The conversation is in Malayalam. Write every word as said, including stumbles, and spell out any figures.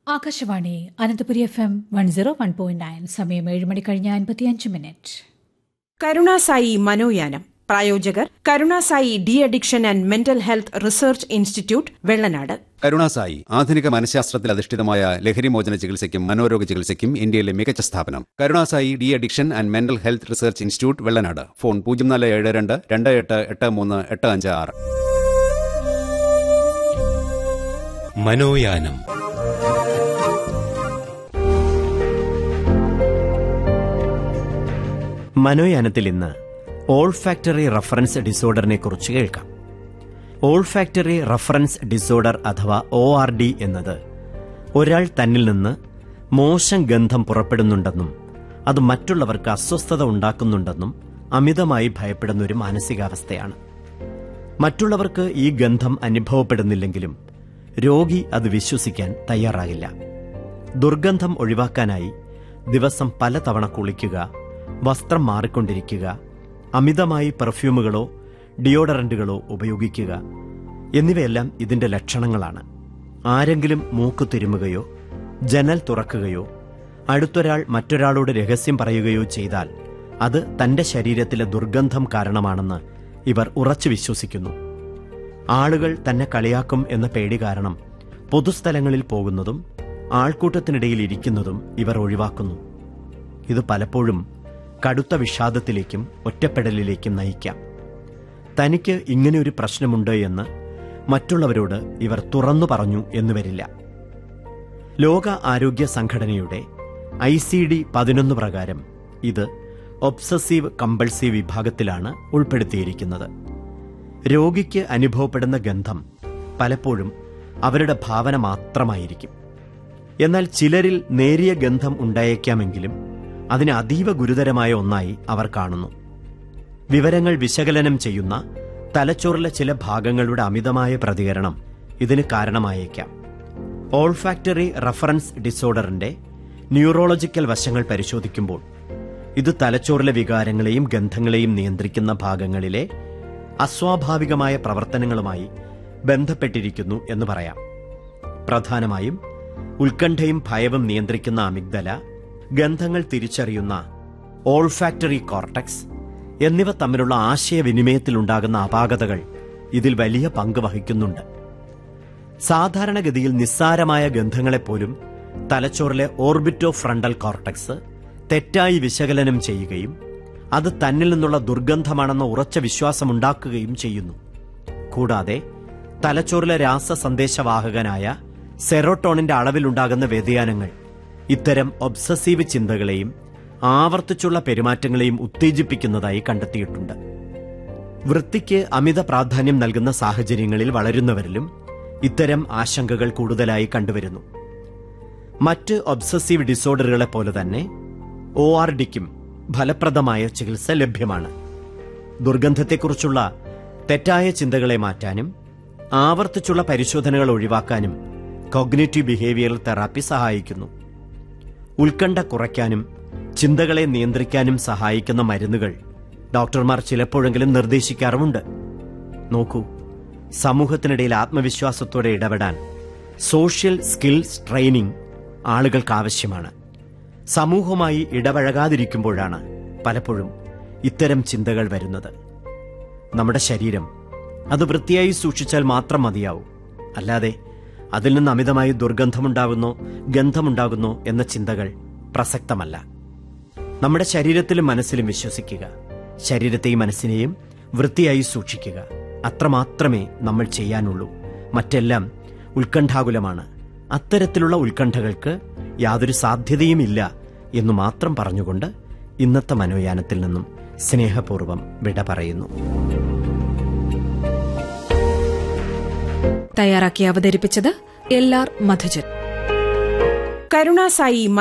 Akashvani Ananthapuri F M one zero one point nine. സമയം ഏഴ് മണി കഴിഞ്ഞ അൻപത്തിയഞ്ച് മിനിറ്റ്. കരുണാസായി മനോയാനം പ്രായോജകർ Karunasai de addiction and mental health research institute Vellanad. Karunasai ആധുനിക മനഃശാസ്ത്രത്തിൽ അധിഷ്ഠിതമായ ലഹരിമോചന ചികിത്സയ്ക്കും മനോരോഗ ചികിത്സയ്ക്കും ഇന്ത്യയിലെ മികച്ച സ്ഥാപനം. Karunasai de addiction and mental health research institute Vellanad. Phone പൂജ്യം നാല് ഏഴ് രണ്ട് രണ്ട് എട്ട് എട്ട് മൂന്ന് എട്ട് അഞ്ച് ആറ്. മനോയാനം. മനോയാനത്തിൽ ഇന്ന് ഓൾഫാക്ടറി റഫറൻസ് ഡിസോർഡറിനെ കുറിച്ച് കേൾക്കാം. ഓൾഫാക്ടറി റഫറൻസ് ഡിസോർഡർ അഥവാ ഒ ആർ ഡി എന്നത് ഒരാൾ തന്നിൽ നിന്ന് മോശം ഗന്ധം പുറപ്പെടുന്നുണ്ടെന്നും അത് മറ്റുള്ളവർക്ക് അസ്വസ്ഥത ഉണ്ടാക്കുന്നുണ്ടെന്നും അമിതമായി ഭയപ്പെടുന്ന ഒരു മാനസികാവസ്ഥയാണ്. മറ്റുള്ളവർക്ക് ഈ ഗന്ധം അനുഭവപ്പെടുന്നില്ലെങ്കിലും രോഗി അത് വിശ്വസിക്കാൻ തയ്യാറാകില്ല. ദുർഗന്ധം ഒഴിവാക്കാനായി ദിവസം പലതവണ കുളിക്കുക, വസ്ത്രം മാറിക്കൊണ്ടിരിക്കുക, അമിതമായി പെർഫ്യൂമുകളോ ഡിയോഡറന്റുകളോ ഉപയോഗിക്കുക എന്നിവയെല്ലാം ഇതിന്റെ ലക്ഷണങ്ങളാണ്. ആരെങ്കിലും മൂക്ക് തിരുമുകയോ ജനൽ തുറക്കുകയോ അടുത്തൊരാൾ മറ്റൊരാളോട് രഹസ്യം പറയുകയോ ചെയ്താൽ അത് തന്റെ ശരീരത്തിലെ ദുർഗന്ധം കാരണമാണെന്ന് ഇവർ ഉറച്ചു വിശ്വസിക്കുന്നു. ആളുകൾ തന്നെ കളിയാക്കും എന്ന പേടി കാരണം പൊതുസ്ഥലങ്ങളിൽ പോകുന്നതും ആൾക്കൂട്ടത്തിനിടയിൽ ഇരിക്കുന്നതും ഇവർ ഒഴിവാക്കുന്നു. ഇത് പലപ്പോഴും കടുത്ത വിഷാദത്തിലേക്കും ഒറ്റപ്പെടലിലേക്കും നയിക്കാം. തനിക്ക് ഇങ്ങനെയൊരു പ്രശ്നമുണ്ട് എന്ന് മറ്റുള്ളവരോട് ഇവർ തുറന്നു പറഞ്ഞു എന്ന് വരില്ല. ലോക ആരോഗ്യ സംഘടനയുടെ ഐ സി ഡി പതിനൊന്ന് പ്രകാരം ഇത് ഒബ്സസീവ് കമ്പൾസീവ് വിഭാഗത്തിലാണ് ഉൾപ്പെടുത്തിയിരിക്കുന്നത്. രോഗിക്ക് അനുഭവപ്പെടുന്ന ഗന്ധം പലപ്പോഴും അവരുടെ ഭാവന മാത്രമായിരിക്കും. എന്നാൽ ചിലരിൽ നേരിയ ഗന്ധം ഉണ്ടായേക്കാമെങ്കിലും അതിന് അതീവ ഗുരുതരമായ ഒന്നായി അവർ കാണുന്നു. വിവരങ്ങൾ വിശകലനം ചെയ്യുന്ന തലച്ചോറിലെ ചില ഭാഗങ്ങളുടെ അമിതമായ പ്രതികരണം ഇതിന് കാരണമായേക്കാം. ഓൾഫാക്ടറി റഫറൻസ് ഡിസോർഡറിന്റെ ന്യൂറോളജിക്കൽ വശങ്ങൾ പരിശോധിക്കുമ്പോൾ ഇത് തലച്ചോറിലെ വികാരങ്ങളെയും ഗന്ധങ്ങളെയും നിയന്ത്രിക്കുന്ന ഭാഗങ്ങളിലെ അസ്വാഭാവികമായ പ്രവർത്തനങ്ങളുമായി ബന്ധപ്പെട്ടിരിക്കുന്നു എന്ന് പറയാം. പ്രധാനമായും ഉത്കണ്ഠയും ഭയവും നിയന്ത്രിക്കുന്ന അമിഗ്ദല, ഗന്ധങ്ങൾ തിരിച്ചറിയുന്ന ഓൾഫാക്ടറി കോർട്ടക്സ് എന്നിവ തമ്മിലുള്ള ആശയവിനിമയത്തിലുണ്ടാകുന്ന അപാകതകൾ ഇതിൽ വലിയ പങ്ക് വഹിക്കുന്നുണ്ട്. സാധാരണഗതിയിൽ നിസ്സാരമായ ഗന്ധങ്ങളെപ്പോലും തലച്ചോറിലെ ഓർബിറ്റോ ഫ്രണ്ടൽ കോർട്ടക്സ് തെറ്റായി വിശകലനം ചെയ്യുകയും അത് തന്നിൽ നിന്നുള്ള ദുർഗന്ധമാണെന്ന ഉറച്ച വിശ്വാസമുണ്ടാക്കുകയും ചെയ്യുന്നു. കൂടാതെ തലച്ചോറിലെ രാസസന്ദേശവാഹകനായ സെറോട്ടോണിന്റെ അളവിലുണ്ടാകുന്ന വ്യതിയാനങ്ങൾ ഇത്തരം ഒബ്സസീവ് ചിന്തകളെയും ആവർത്തിച്ചുള്ള പെരുമാറ്റങ്ങളെയും ഉത്തേജിപ്പിക്കുന്നതായി കണ്ടെത്തിയിട്ടുണ്ട്. വൃത്തിക്ക് അമിത പ്രാധാന്യം നൽകുന്ന സാഹചര്യങ്ങളിൽ വളരുന്നവരിലും ഇത്തരം ആശങ്കകൾ കൂടുതലായി കണ്ടുവരുന്നു. മറ്റ് ഒബ്സസീവ് ഡിസോർഡറുകളെ പോലെ തന്നെ ഒ ആർ ഡിക്കും ഫലപ്രദമായ ചികിത്സ ലഭ്യമാണ്. ദുർഗന്ധത്തെക്കുറിച്ചുള്ള തെറ്റായ ചിന്തകളെ മാറ്റാനും ആവർത്തിച്ചുള്ള പരിശോധനകൾ ഒഴിവാക്കാനും കോഗ്നിറ്റീവ് ബിഹേവിയറൽ തെറാപ്പി സഹായിക്കുന്നു. ഉത്കണ്ഠ കുറയ്ക്കാനും ചിന്തകളെ നിയന്ത്രിക്കാനും സഹായിക്കുന്ന മരുന്നുകൾ ഡോക്ടർമാർ ചിലപ്പോഴെങ്കിലും നിർദ്ദേശിക്കാറുമുണ്ട്. നോക്കൂ, സമൂഹത്തിനിടയിൽ ആത്മവിശ്വാസത്തോടെ ഇടപെടാൻ സോഷ്യൽ സ്കിൽസ് ട്രെയിനിങ് ആളുകൾക്ക് ആവശ്യമാണ്. സമൂഹവുമായി ഇടപഴകാതിരിക്കുമ്പോഴാണ് പലപ്പോഴും ഇത്തരം ചിന്തകൾ വരുന്നത്. നമ്മുടെ ശരീരം അത് വൃത്തിയായി സൂക്ഷിച്ചാൽ മാത്രം മതിയാവും. അല്ലാതെ അതിൽ നിന്ന് അമിതമായി ദുർഗന്ധമുണ്ടാകുന്നോ ഗന്ധമുണ്ടാകുന്നോ എന്ന ചിന്തകൾ പ്രസക്തമല്ല. നമ്മുടെ ശരീരത്തിലും മനസ്സിലും വിശ്വസിക്കുക. ശരീരത്തെയും മനസ്സിനെയും വൃത്തിയായി സൂക്ഷിക്കുക. അത്രമാത്രമേ നമ്മൾ ചെയ്യാനുള്ളൂ. മറ്റെല്ലാം ഉത്കണ്ഠാകുലമാണ്. അത്തരത്തിലുള്ള ഉത്കണ്ഠകൾക്ക് യാതൊരു സാധ്യതയുമില്ല എന്നു മാത്രം പറഞ്ഞുകൊണ്ട് ഇന്നത്തെ മനോയാനത്തിൽ നിന്നും സ്നേഹപൂർവ്വം വിട പറയുന്നു. തയ്യാറാക്കി അവതരിപ്പിച്ചത് എൽ ആർ മധുജൻ. കരുണാസായി